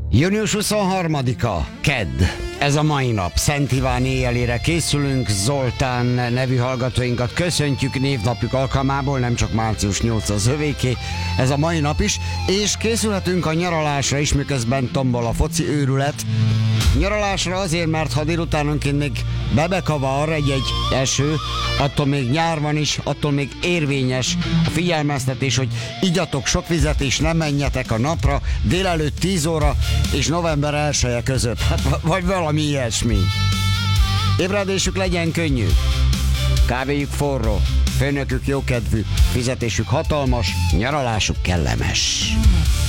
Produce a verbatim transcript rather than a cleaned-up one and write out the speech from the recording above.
június huszonharmadika, kedd. Ez a mai nap. Szent Iván éjjelére készülünk. Zoltán nevű hallgatóinkat köszöntjük névnapjuk alkalmából, nem csak március nyolcadika az övéké, ez a mai nap is, és készülhetünk a nyaralásra is, miközben tombol a foci őrület. Nyaralásra azért, mert ha délutánonként még bebekavar egy-egy eső, attól még nyár van is, attól még érvényes a figyelmeztetés, hogy igyatok sok vizet és nem menjetek a napra délelőtt tíz óra és november elseje között. Hát, vagy valami ilyesmi. Ébredésük legyen könnyű, kávéjuk forró, főnökük jókedvű, fizetésük hatalmas, nyaralásuk kellemes.